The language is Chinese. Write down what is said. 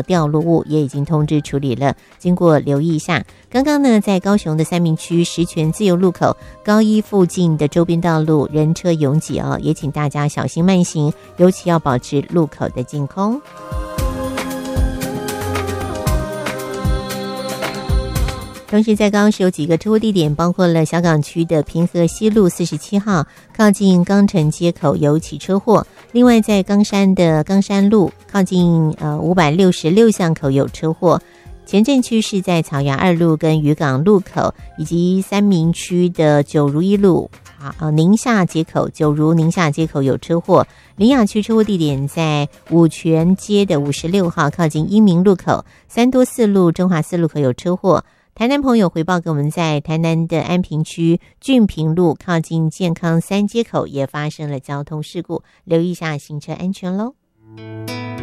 掉落物，也已经通知处理了，经过留意一下。刚刚呢，在高雄的三民区石泉自由路口高一附近的周边道路人车拥挤啊，也请大家小心慢行，尤其要保持路口的净空。同时在高雄市有几个车祸地点，包括了小港区的平和西路47号靠近冈城街口有起车祸，另外在冈山的冈山路靠近566巷口有车祸，前镇区是在草衙2路跟渔港路口，以及三民区的九如一路宁夏街口九如宁夏街口有车祸，林雅区车祸地点在五泉街的56号靠近英明路口，三多四路中华四路口有车祸。台南朋友回报给我们，在台南的安平区俊平路靠近健康3街口也发生了交通事故，留意一下行车安全咯。